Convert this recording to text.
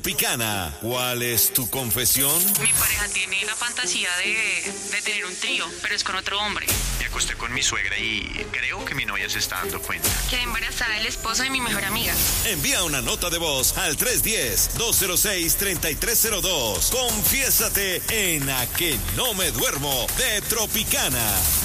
Picana, ¿cuál es tu confesión? Mi pareja tiene la fantasía de tener un trío, pero es con otro hombre. Me acosté con mi suegra y creo que mi novia se está dando cuenta. Quedé embarazada del esposo de mi mejor amiga. Envía una nota de voz al 310-206-3302. Confiésate en A que no me duermo de Tropicana.